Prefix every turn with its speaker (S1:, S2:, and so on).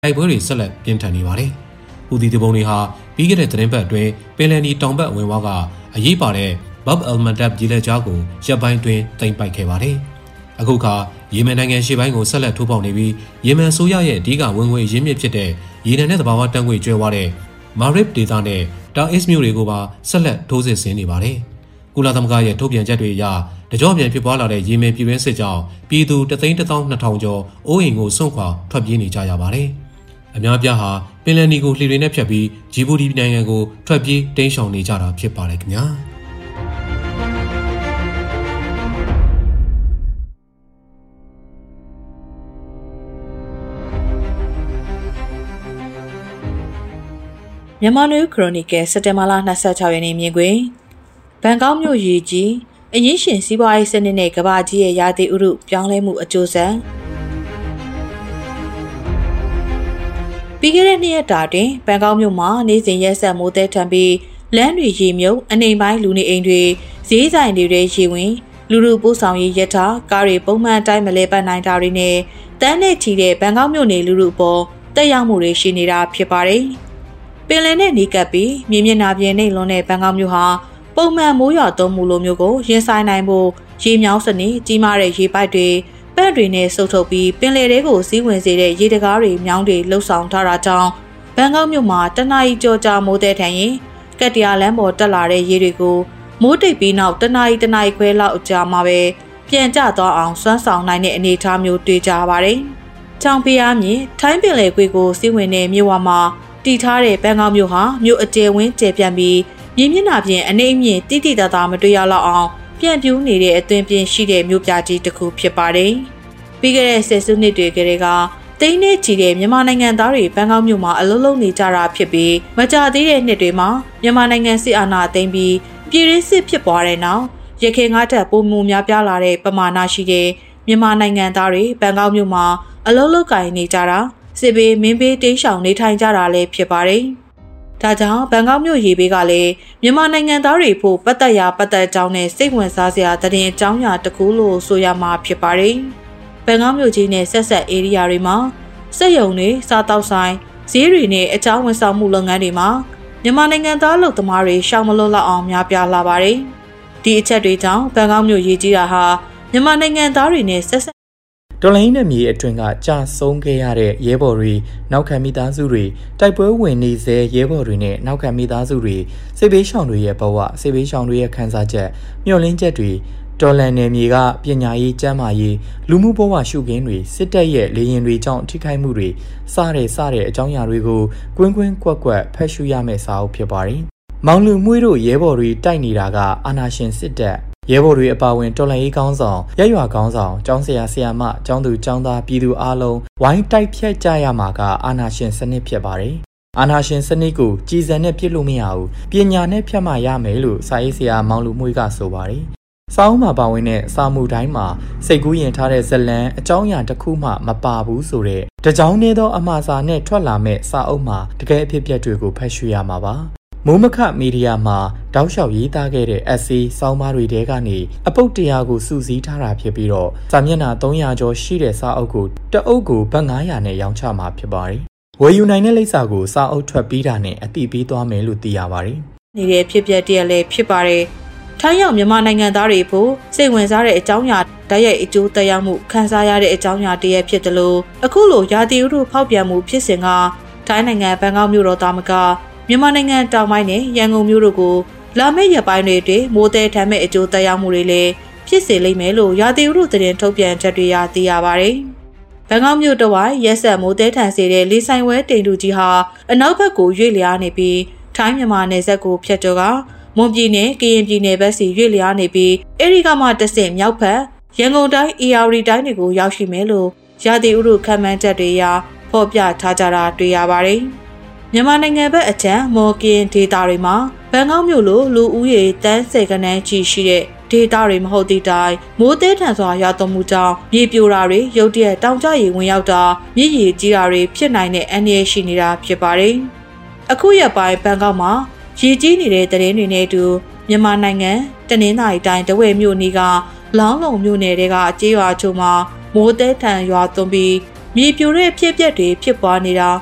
S1: တိုက်ပွဲတွေဆက်လက်ပြင်းထန်နေပါတယ်။ဟူသီသူပုန်တွေဟာပြီးခဲ့တဲ့သတင်းပတ်အတွင်းပင်လယ်နီတောင်ဘက်ဝင်ဝါကအရေးပါတဲ့ Bab al-Mandab ရေလက်ကြားကိုရပ်ပိုင်းတွင်သိမ်းပိုက်ခဲ့ပါတယ်။အခုခါယီမန်နိုင်ငံရှေ့ပိုင်းကိုဆက်လက်ထိုးပေါက်နေပြီးယီမန်ဆိုရရဲ့အဓိကဝင်ငွေရင်းမြစ်ဖြစ်တဲ့ရေနံနဲ့သဘာဝတန်းငွေကျွဲဝတဲ့ Marib ဒေသနဲ့တာအစ်မြို့တွေကိုပါဆက်လက်ထိုးစစ်ဆင်နေပါတယ်။ကုလသမဂ္ဂရဲ့ထုတ်ပြန်ချက်တွေအရတကြော့ပြန်ဖြစ်ပွားလာတဲ့ယီမန်ပြည်တွင်းစစ်ကြောင့်ပြည်သူ1,200,000 ကျော်အိုးအိမ်ကိုစွန့်ခွာထွက်ပြေးနေကြရပါတယ်။အများပြားဟာပင်လယ်နီကိုလှေတွေနဲ့ဖြတ်ပြီးဂျီဘူတီနိုင်ငံကိုထွက်ပြေးတိမ်းရှောင်နေကြတာဖြစ်ပါတယ်ခင်ဗျာ
S2: မြန်မာနွေခရိုနီကယ်စက်တင်ဘာလ26ရက်နေ့မြင်ကွင်းဘန်ကောက်မြို့ရေကြီးအရင်းရှင်စီးပွားရေးစနစ်နဲ့ကမ္ဘာကြီးရဲ့ရာသီဥတုပြောင်းလဲမှုအကျိုးဆက်ပြီးခဲ့တဲ့နှစ်ရက်တာတွင်ဘန်ကောက်မြို့မှာနေ့စဉ်ရက်ဆက်မိုးသည်ထန်ပြီးလမ်းတွေရေမြုပ်အနေပိုင်းလူနေအိမ်တွေဈေးဆိုင်တွေရေဝင်လူလူပို့ဆောင်ရေးရထားကားတွေပုံမှန်အတိုင်းမလဲပတ်နိုင်တာတွေနဲ့တန်းနဲ့ချီတဲ့ဘန်ကောက်မြို့နေလူလူအပေါ်တက်ရောက်မှုတွေရှိနေတာဖြစ်ပါတယ်ပင်လယ်နဲ့နီးကပ်ပြီးမြေမျက်နှာပြင်နှိမ့်လွန်းတဲ့ဘန်ကောက်မြို့ဟာပုံမှန်မိုးရွာသွန်းမှုလိုမျိုးကိုရင်ဆိုင်နိုင်ဖို့ရေမြောင်းစနစ်ကြီးမားတဲ့ရေပိုက်တွေပတ်တွေနဲ့စုပ်ထုတ်ပြီးပင်လယ်ထဲကိုစီးဝင်စေတဲ့ရေတကားတွေမြောင်းတွေလှုပ်ဆောင်ထားတာကြောင့်ဘန်ကောက်မြို့မှာတနအီကြောကြာမိုးတဲ့ထန်ရင်ကက်တရာလမ်းပေါ်တက်လာတဲ့ရေတွေကိုမိုးတိတ်ပြီးနောက်တနအီခွဲလောက်အကြာမှာပဲပြန်ကျသွားအောင်စွမ်းဆောင်နိုင်တဲ့အနေအထားမျိုးတွေ့ကြပါတယ်။ချောင်ဖျားမြင်ထိုင်းပင်လယ်ကွေ့ကိုစီးဝင်တဲ့မြို့ဝမှာတည်ထားတဲ့ဘန်ကောက်မြို့ဟာမြို့အကျယ်ဝန်းကျယ်ပြန့်ပြီးမြေမျက်နှာပြင်အနေအမြင့်တိတိတသားမတွေ့ရတော့အောင်ပြန့်ပြူးနေတဲ့အသွင်ပြင်ရှိတဲ့မြို့ပြကြီးတစ်ခုဖြစ်ပါတယ်။ပြီးခဲ့တဲ့ဆယ်စုနှစ်တွေကတည်းကတိန်းနဲ့ချီတဲ့မြန်မာနိုင်ငံသားတွေဘန်ကောက်မြို့မှာအလုံးလုံးနေကြတာဖြစ်ပြီးမကြာသေးတဲ့နှစ်တွေမှာမြန်မာနိုင်ငံစစ်အာဏာသိမ်းပြီးပြည်တွင်းစစ်ဖြစ်ပွားတဲ့နောက်ရခိုင်ငါးတပ်ပုံမှုများပြားလာတဲ့ပမာဏရှိတဲ့မြန်မာနိုင်ငံသားတွေဘန်ကောက်မြို့မှာအလုံးလုံးကိုင်နေကြတာစစ်ဘေးမင်းဘေးတိမ်းရှောင်နေထိုင်ကြတာလည်းဖြစ်ပါတယ်။ဒါကြောင့်ဘန်ကောက်မြို့ရေဘေးကလည်းမြန်မာနိုင်ငံသားတွေဖို့ပတ်သက်ကြောင်းနဲ့စိတ်ဝင်စားစရာသတင်းအကြောင်းအရာတစ်ခုလို့ဆိုရမှာဖြစ်ပါတယ်။ဘန်ကောက်မြို့ကြီးနဲ့ဆက်ဧရိယာတွေမှာစက်ရုံတွေစားတောက်ဆိုင်ဈေးတွေနဲ့အကြောင်းဝန်ဆောင်မှုလုပ်ငန်းတွေမှာမြန်မာနိုင်ငံသားလုပ်သမားတွေရှောင်မလွတ်လောက်အောင်များပြားလာပါတယ်။ဒီအချက်တွေကြောင့်ဘန်ကောက်မြို့ရေကြီးတာဟာမြန်မာနိုင်ငံသားတွေနဲ့ဆက်
S3: တော်လိုင်းနဲ့မြေအတွင်းကကြာဆုံးခဲ့ရတဲ့ရဲဘော်တွေနောက်ခံမိသားစုတွေတိုက်ပွဲဝင်နေစေရဲဘော်တွေနဲ့နောက်ခံမိသားစုတွေစိတ်ဘေးရှောင်တွေရဲ့ဘဝစိတ်ဘေးရှောင်တွေရဲ့ခံစားချက်မျှော်လင့်ချက်တွေတော်လန်နယ်မြေကပညာရေးကျန်းမာရေးလူမှုဘဝရှုခင်းတွေစစ်တပ်ရဲ့လေရင်တွေကြောင့်ထိခိုက်မှုတွေစတဲ့အကြောင်းအရာတွေကိုကွင်းကွင်းကွက်ကွက်ဖတ်ရှုရမယ့်စာအုပ်ဖြစ်ပါတယ်။မောင်လူမှုတို့ရဲဘော်တွေတိုက်နေတာကအာဏာရှင်စစ်တပ်ရဲဘော်တွေအပါအဝင်တော်လှန်ရေးကောင်းဆောင်ရက်ရွာကောင်းဆောင်ကျောင်းဆရာဆရာမကျောင်းသူကျောင်းသားပြည်သူအားလုံးဝိုင်းတိုက်ဖြတ်ကြရမှာကအာဏာရှင်စနစ်ဖြစ်ပါတယ်။အာဏာရှင်စနစ်ကိုကြည်စံနဲ့ပြစ်လို့မရဘူးပညာနဲ့ဖြတ်မှရမယ်လို့စာရေးဆရာမောင်လူမှုကဆိုပါတယ်။စာအုပ်မှာပါဝင်တဲ့စာမှုတိုင်းမှာစိတ်ကူးရင်ထားတဲ့ဇလံအကြောင်းအရာတစ်ခုမှမပါဘူးဆိုတဲ့တကြောင်နေသောအမှားစာနဲ့ထွက်လာမဲ့စာအုပ်မှာတကယ်အဖြစ်ပြက်တွေကိုဖတ်ရှုရမှာပါ။မိုးမခမီဒီယာမှာတောက်လျှောက်ရေးသားခဲ့တဲ့ essay ဆောင်းပါးတွေထဲကနေအပုတ်100ကိုစုစည်းထားတာဖြစ်ပြီးတော့စာမျက်နှာ300ကျော်ရှိတဲ့စာအုပ်ကိုတအုပ်ကိုဘတ်900နဲ့ရောင်းချမှာဖြစ်ပါတယ်။ဝယ်ယူနိုင်တဲ့လိပ်စာကိုစာအုပ်ထွက်ပြီးတာနဲ့အတိပေးသွားမယ်လို့သိရပါတယ်
S2: ။နေတဲ့ဖြစ်ပျက်တည်းလည်းဖြစ်ပါတယ်။ထိုင်းရောက်မြန်မာနိုင်ငံသားတွေဖို့စိတ်ဝင်စားတဲ့အကြောင်းအရာတိုက်ရိုက်အကျိုးသက်ရောက်မှုခံစားရတဲ့အကြောင်းအရာတည်းဖြစ်တယ်လို့အခုလိုရာသီဥတုဖောက်ပြန်မှုဖြစ်စဉ်ကထိုင်းနိုင်ငံဘန်ကောက်မြို့တော်သားမကမြန်မာနိုင်ငံတောင်ပိုင်းနဲ့ရန်ကုန်မြို့တို့ကိုလာမယ့်ရက်ပိုင်းတွေအတွင်းမိုးသည်ထမ်းမဲ့အကျိုးသက်ရောက်မှုတွေလည်းဖြစ်စေလိမ့်မယ်လို့ရာသီဥတုသတင်းထုတ်ပြန်ချက်တွေသိရပါတယ်။ဘန်ကောက်မြို့တော်ဝိုင်းရက်ဆက်မိုးသည်ထန်စေတဲ့လေဆိုင်ဝဲတိမ်တူကြီးဟာအနောက်ဘက်ကိုရွေ့လျားနေပြီးထိုင်းမြန်မာနယ်စပ်ကိုဖြတ်ကျော်ကမွန်ပြည်နယ်ကရင်ပြည်နယ်ဘက်စီရွေ့လျားနေပြီးအဲဒီကမှတဆင့်မြောက်ဘက်ရန်ကုန်တိုင်းအေရဝတီတိုင်းတွေကိုရောက်ရှိမယ်လို့ရာသီဥတုခန့်မှန်းချက်တွေဖော်ပြထားကြတာတွေ့ရပါတယ်။မြန်မာနိုင်ငံဘက်အထက်မော်ကင်ဒေတာတွေမှာဘန်ကောက်မြို့လိုလူဦးရေတန်း10ခန်းချီရှိတဲ့ဒေတာတွေမဟုတ်သည့်တိုင်မိုးသည်ထန်စွာရွာသွန်းမှုကြောင့်မြေပြိုတာတွေရုတ်တရက်တောင်ကျရေဝင်ရောက်တာမြစ်ရေကြီးတာတွေဖြစ်နိုင်တဲ့အန္တရာယ်ရှိနေတာဖြစ်ပါတယ်။အခုရက်ပိုင်းဘန်ကောက်မှာရေကြီးနေတဲ့သတင်းတွေနဲ့အတူမြန်မာနိုင်ငံတနင်္သာရီတိုင်းတဝယ်မြို့နီးကလောင်းလုံမြို့နယ်တွေကကြေးရွာချို့မှာမိုးသည်ထန်ရွာသွန်းပြီးမြေပြိုတဲ့ဖြစ်ပျက်တွေဖြစ်ပွားနေတာ